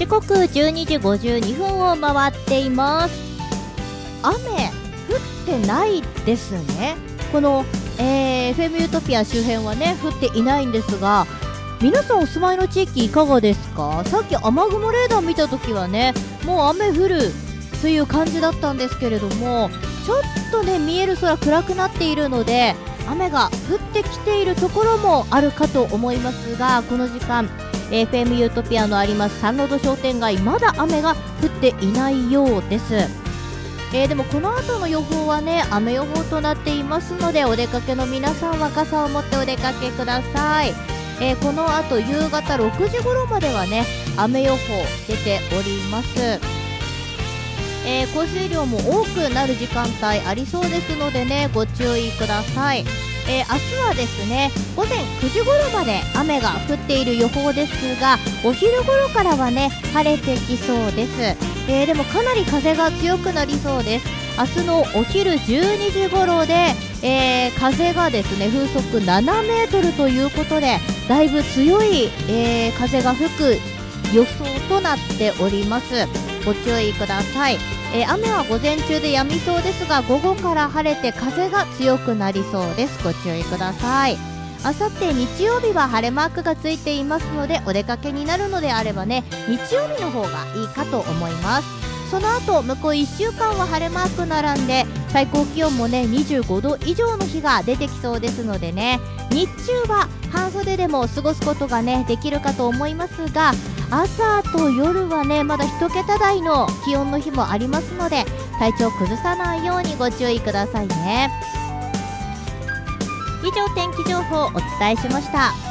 刻12時52分を回っています。雨降ってないですね。この、FM ユートピア周辺はね降っていないんですが、皆さんお住まいの地域いかがですか？さっき雨雲レーダー見た時はねもう雨降るという感じだったんですけれども、ちょっとね見える空暗くなっているので雨が降ってきているところもあるかと思いますが、この時間 FM ユートピアのありますサンロード商店街、まだ雨が降っていないようです。でもこの後の予報はね雨予報となっていますので、お出かけの皆さんは傘を持ってお出かけください。この後夕方6時頃まではね雨予報出ております。降水量も多くなる時間帯ありそうですのでねご注意ください。明日はですね午前9時頃まで雨が降っている予報ですが、お昼頃からはね晴れてきそうです。でもかなり風が強くなりそうです。明日のお昼12時頃で、風がですね風速7メートルということで、だいぶ強い、風が吹く予想となっております。ご注意ください。雨は午前中で止みそうですが、午後から晴れて風が強くなりそうです。ご注意ください。あさって日曜日は晴れマークがついていますので、お出かけになるのであればね日曜日の方がいいかと思います。その後向こう1週間は晴れマーク並んで、最高気温もね25度以上の日が出てきそうですのでね、日中は半袖でも過ごすことがねできるかと思いますが、朝と夜はねまだ1桁台の気温の日もありますので、体調崩さないようにご注意くださいね。以上天気情報をお伝えしました。